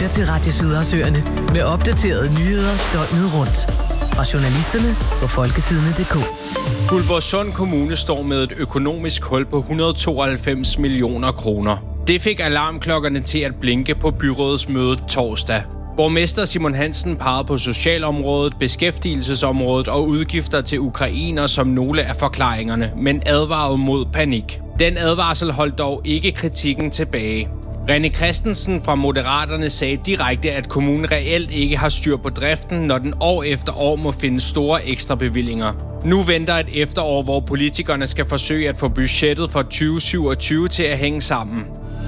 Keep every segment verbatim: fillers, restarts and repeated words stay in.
lytter til Radio Sydersøerne med opdaterede nyheder døgnet rundt. Fra journalisterne på folkesidene punktum d k. Guldborgsund Kommune står med et økonomisk hul på et hundrede og tooghalvfems millioner kroner. Det fik alarmklokkerne til at blinke på byrådets møde torsdag. Borgmester Simon Hansen pegede på socialområdet, beskæftigelsesområdet og udgifter til ukrainer som nogle af forklaringerne, men advarede mod panik. Den advarsel holdt dog ikke kritikken tilbage. René Christensen fra Moderaterne sagde direkte, at kommunen reelt ikke har styr på driften, når den år efter år må finde store ekstra bevillinger. Nu venter et efterår, hvor politikerne skal forsøge at få budgettet for tyve syvogtyve til at hænge sammen.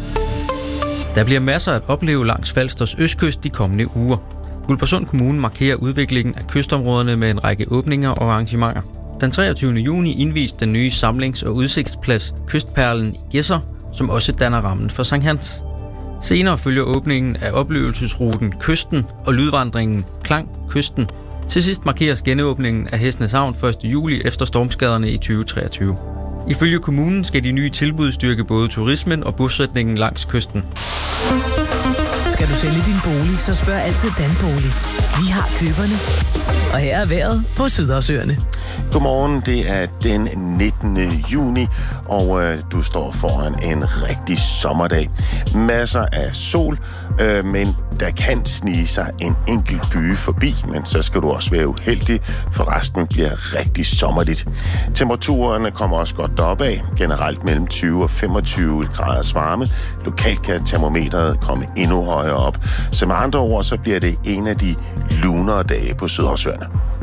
Der bliver masser at opleve langs Falsters østkyst de kommende uger. Guldborgsund Kommune markerer udviklingen af kystområderne med en række åbninger og arrangementer. Den treogtyvende juni indviste den nye samlings- og udsigtsplads Kystperlen i Gedser, som også danner rammen for Sankt Hans. Senere følger åbningen af oplevelsesruten Kysten og lydvandringen Klang Kysten. Til sidst markeres genåbningen af Hestenes Havn første juli efter stormskaderne i tyve treogtyve. Ifølge kommunen skal de nye tilbud styrke både turismen og bosætningen langs kysten. Skal du sælge din bolig, så spørg altid Danbolig. Vi har køberne. Og her er vejret på Sydersøerne. Godmorgen, det er den nittende juni, og øh, du står foran en rigtig sommerdag. Masser af sol, øh, men der kan snige sig en enkelt byge forbi, men så skal du også være uheldig, for resten bliver rigtig sommerligt. Temperaturerne kommer også godt deroppe af, generelt mellem tyve og femogtyve graders varme. Lokalt kan termometret komme endnu højere op, så med andre ord, så bliver det en af de lunere dage på Sydersøerne.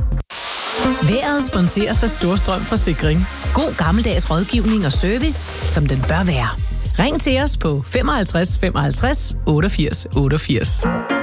Vejret sponseres af Storstrøm Forsikring. God gammeldags rådgivning og service, som den bør være. Ring til os på femoghalvtreds femoghalvtreds otteogfirs otteogfirs.